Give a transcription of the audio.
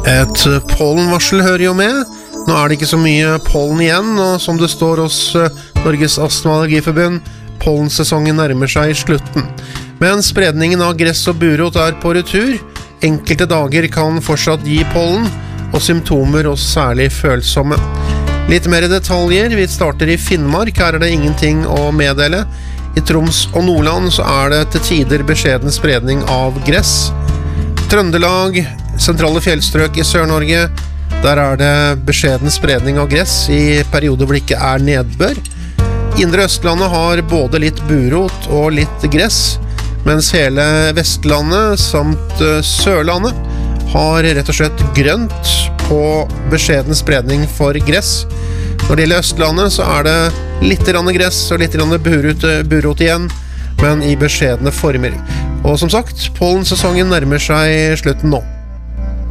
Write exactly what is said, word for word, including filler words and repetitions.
Et pollenvarsel hører jo med. Nå er det ikke så mye pollen igjen, og som det står hos Norges Astma- og Allergiforbund, pollensesongen nærmer seg slutten. Men spredningen av gress og burot er på retur. Enkelte dager kan fortsatt gi pollen, og symptomer hos særlig følsomme. Litt mer detaljer, vi starter i Finnmark, her er det ingenting å meddele. I Troms og Nordland så er det til tider beskjeden spredning av gress. Trøndelag, sentrale fjellstrøk i Sør-Norge, der er det beskjeden spredning av gress i perioder hvor det ikke er nedbør. Indre Østlandet har både litt burot og litt gress, mens hele Vestlandet samt Sørlandet har rett og slett grønt på beskjeden spredning for gress. Når det gjelder Østlandet så er det litt grann gress og litt grann burot, burot igjen, men i beskjedne former. Og som sagt, pollensesongen nærmer seg slutten nå.